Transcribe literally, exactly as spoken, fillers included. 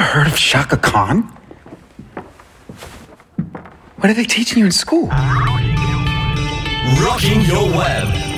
heard of Shaka Khan? What are they teaching you in school? Rocking your web.